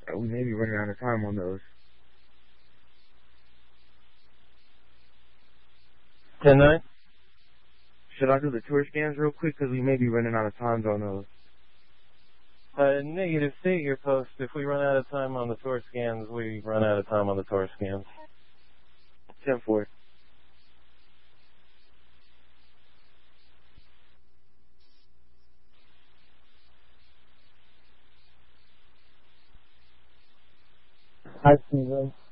We may be running out of time on those. 10-9? Should I do the tour scans real quick? Because we may be running out of time on those. Negative. State your post. If we run out of time on the tour scans, we run out of time on the tour scans. 10-4. Hi, Steven.